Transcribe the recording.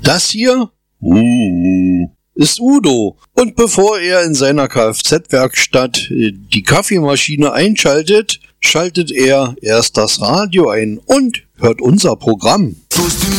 Das hier ist Udo. Und bevor er in seiner Kfz-Werkstatt die Kaffeemaschine einschaltet, schaltet er erst das Radio ein und hört unser Programm.